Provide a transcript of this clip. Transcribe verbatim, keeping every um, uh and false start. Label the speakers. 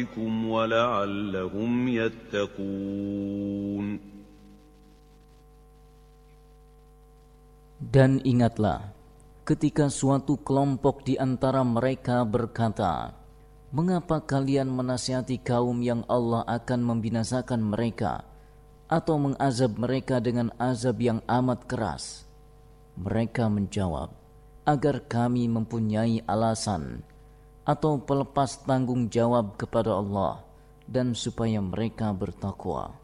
Speaker 1: وَلَعَلَّهُمْ يَتَّقُونَ.
Speaker 2: Dan ingatlah, ketika suatu kelompok di antara mereka berkata, "Mengapa kalian menasihati kaum yang Allah akan membinasakan mereka atau mengazab mereka dengan azab yang amat keras?" Mereka menjawab, "Agar kami mempunyai alasan atau pelepas tanggung jawab kepada Allah dan supaya mereka bertakwa."